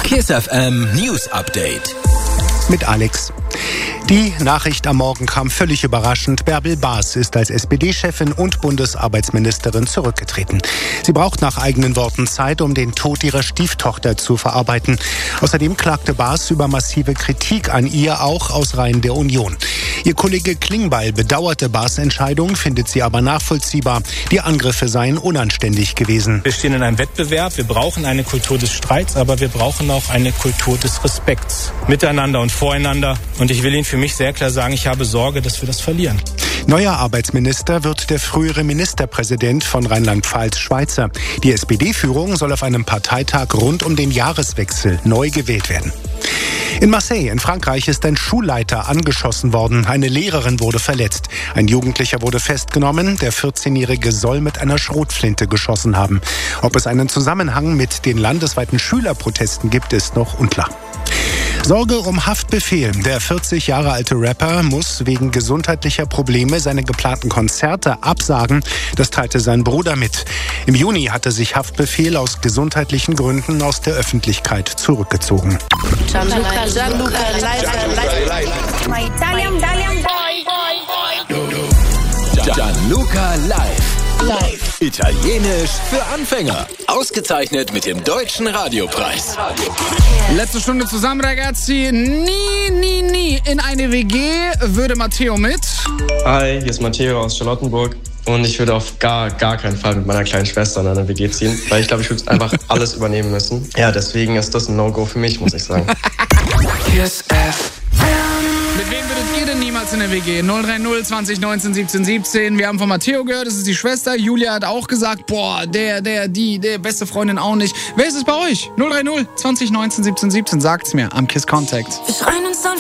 KISS FM News Update. Mit Alex. Die Nachricht am Morgen kam völlig überraschend. Bärbel Baas ist als SPD-Chefin und Bundesarbeitsministerin zurückgetreten. Sie braucht nach eigenen Worten Zeit, um den Tod ihrer Stieftochter zu verarbeiten. Außerdem klagte Baas über massive Kritik an ihr, auch aus Reihen der Union. Ihr Kollege Klingbeil bedauerte Baas' Entscheidung, findet sie aber nachvollziehbar. Die Angriffe seien unanständig gewesen. Wir stehen in einem Wettbewerb. Wir brauchen eine Kultur des Streits, aber wir brauchen auch eine Kultur des Respekts. Miteinander und voreinander. Und ich will Ihnen für mich sehr klar sagen, ich habe Sorge, dass wir das verlieren. Neuer Arbeitsminister wird der frühere Ministerpräsident von Rheinland-Pfalz, Schweizer. Die SPD-Führung soll auf einem Parteitag rund um den Jahreswechsel neu gewählt werden. In Marseille in Frankreich ist ein Schulleiter angeschossen worden. Eine Lehrerin wurde verletzt. Ein Jugendlicher wurde festgenommen. Der 14-Jährige soll mit einer Schrotflinte geschossen haben. Ob es einen Zusammenhang mit den landesweiten Schülerprotesten gibt, ist noch unklar. Sorge um Haftbefehl. Der 40 Jahre alte Rapper muss wegen gesundheitlicher Probleme seine geplanten Konzerte absagen. Das teilte sein Bruder mit. Im Juni hatte sich Haftbefehl aus gesundheitlichen Gründen aus der Öffentlichkeit zurückgezogen. Gianluca Live. Italienisch für Anfänger. Ausgezeichnet mit dem Deutschen Radiopreis. Letzte Stunde zusammen, ragazzi. Nie in eine WG würde Matteo mit. Hi, hier ist Matteo aus Charlottenburg. Und ich würde auf gar keinen Fall mit meiner kleinen Schwester in eine WG ziehen. Weil ich glaube, ich würde einfach alles übernehmen müssen. Ja, deswegen ist das ein No-Go für mich, muss ich sagen. KISS FM. Mit wem würdet ihr denn niemals in der WG? 030 20 19 17 17. Wir haben von Matteo gehört, das ist die Schwester. Julia hat auch gesagt, boah, der beste Freundin auch nicht. Wer ist es bei euch? 030 20 19 17 17. Sagt's mir am KISS Contact. Wir schreien uns dann